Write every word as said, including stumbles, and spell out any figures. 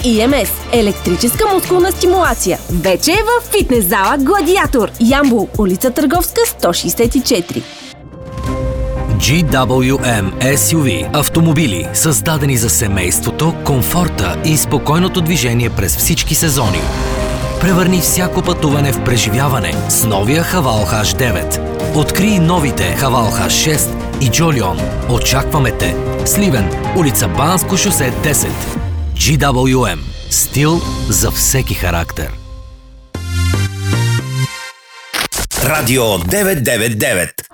И Ем Ес – електрическа мускулна стимулация. Вече е в фитнес зала Гладиатор. Ямбол, улица Търговска, сто шейсет и четири. Джи Дабъл Ю Ем Ес Ю Ви – автомобили, създадени за семейството, комфорта и спокойното движение през всички сезони. Превърни всяко пътуване в преживяване с новия Хавал Хаш девет. Открий новите Хавал Хаш шест и Джолион. Очакваме те! Сливен, улица Банско шосе десет. Джи Дабъл Ю Ем – стил за всеки характер. Радио деветстотин деветдесет и девет.